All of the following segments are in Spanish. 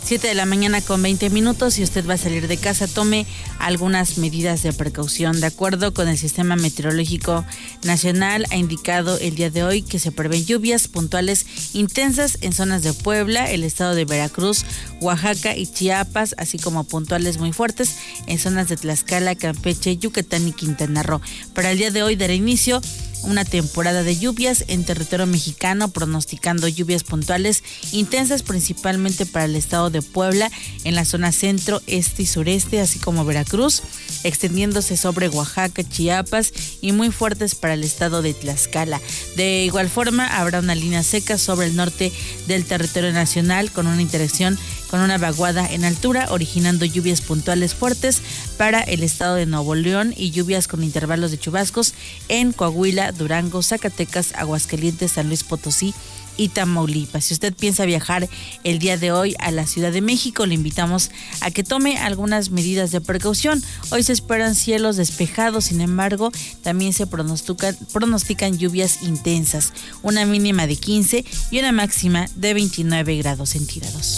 7 de la mañana con 20 minutos. Si usted va a salir de casa, tome algunas medidas de precaución. De acuerdo con el Sistema Meteorológico Nacional, ha indicado el día de hoy que se prevén lluvias puntuales intensas en zonas de Puebla, el estado de Veracruz, Oaxaca y Chiapas, así como puntuales muy fuertes en zonas de Tlaxcala, Campeche, Yucatán y Quintana Roo. Para el día de hoy dará inicio una temporada de lluvias en territorio mexicano, pronosticando lluvias puntuales intensas principalmente para el estado de Puebla, en la zona centro, este y sureste, así como Veracruz, extendiéndose sobre Oaxaca, Chiapas y muy fuertes para el estado de Tlaxcala. De igual forma, habrá una línea seca sobre el norte del territorio nacional con una interacción con una vaguada en altura, originando lluvias puntuales fuertes para el estado de Nuevo León y lluvias con intervalos de chubascos en Coahuila, Durango, Zacatecas, Aguascalientes, San Luis Potosí y Tamaulipas. Si usted piensa viajar el día de hoy a la Ciudad de México, le invitamos a que tome algunas medidas de precaución. Hoy se esperan cielos despejados, sin embargo, también se pronostican lluvias intensas, una mínima de 15 y una máxima de 29 grados centígrados.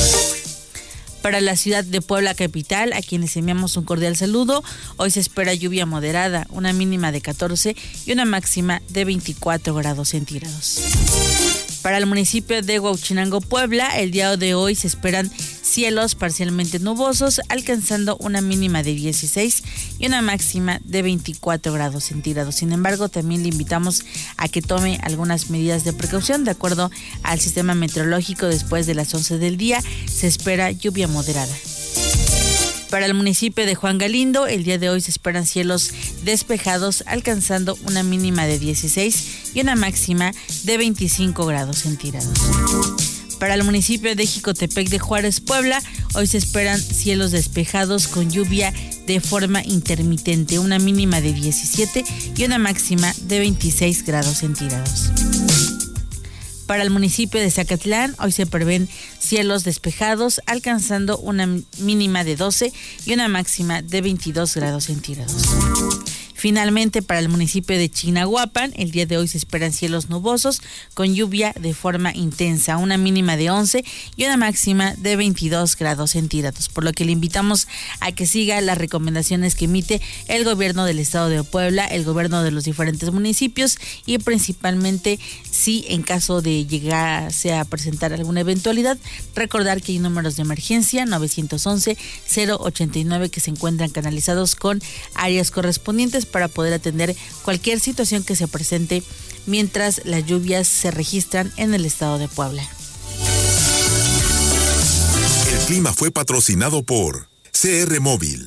Para la ciudad de Puebla capital, a quienes enviamos un cordial saludo, hoy se espera lluvia moderada, una mínima de 14 y una máxima de 24 grados centígrados. Para el municipio de Huauchinango, Puebla, el día de hoy se esperan cielos parcialmente nubosos, alcanzando una mínima de 16 y una máxima de 24 grados centígrados. Sin embargo, también le invitamos a que tome algunas medidas de precaución. De acuerdo al sistema meteorológico, después de las 11 del día se espera lluvia moderada. Para el municipio de Juan Galindo, el día de hoy se esperan cielos despejados, alcanzando una mínima de 16 y una máxima de 25 grados centígrados. Para el municipio de Jicotepec de Juárez, Puebla, hoy se esperan cielos despejados con lluvia de forma intermitente, una mínima de 17 y una máxima de 26 grados centígrados. Para el municipio de Zacatlán, hoy se prevén cielos despejados, alcanzando una mínima de 12 y una máxima de 22 grados centígrados. Finalmente, para el municipio de Chignahuapan, el día de hoy se esperan cielos nubosos con lluvia de forma intensa, una mínima de 11 y una máxima de 22 grados centígrados, por lo que le invitamos a que siga las recomendaciones que emite el gobierno del estado de Puebla, el gobierno de los diferentes municipios y principalmente si en caso de llegarse a presentar alguna eventualidad, recordar que hay números de emergencia 911-089 que se encuentran canalizados con áreas correspondientes para poder atender cualquier situación que se presente mientras las lluvias se registran en el estado de Puebla. El clima fue patrocinado por CR Móvil.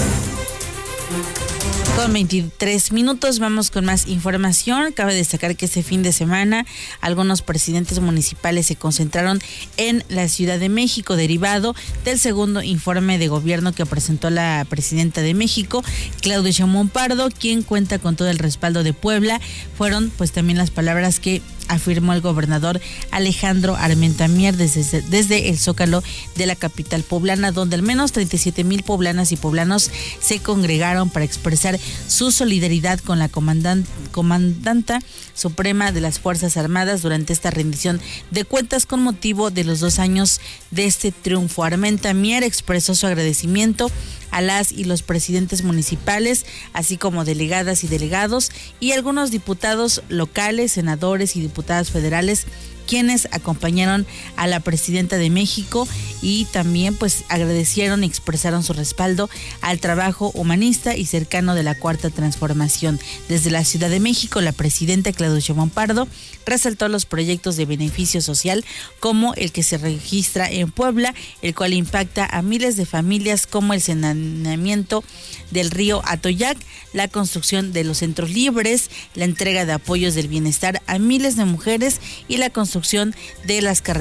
Con 23 minutos vamos con más información. Cabe destacar que este fin de semana algunos presidentes municipales se concentraron en la Ciudad de México, derivado del segundo informe de gobierno que presentó la presidenta de México, Claudia Sheinbaum Pardo, quien cuenta con todo el respaldo de Puebla. Fueron pues también las palabras que afirmó el gobernador Alejandro Armenta Mier desde el Zócalo de la capital poblana, donde al menos 37,000 poblanas y poblanos se congregaron para expresar su solidaridad con la comandanta suprema de las Fuerzas Armadas durante esta rendición de cuentas con motivo de los 2 años de este triunfo. Armenta Mier expresó su agradecimiento a las y los presidentes municipales, así como delegadas y delegados y algunos diputados locales, senadores y diputadas federales, quienes acompañaron a la presidenta de México y también pues agradecieron y expresaron su respaldo al trabajo humanista y cercano de la Cuarta Transformación. Desde la Ciudad de México, la presidenta Claudia Sheinbaum Pardo resaltó los proyectos de beneficio social como el que se registra en Puebla, el cual impacta a miles de familias, como el saneamiento del río Atoyac, la construcción de los centros libres, la entrega de apoyos del bienestar a miles de mujeres y la construcción de las carreteras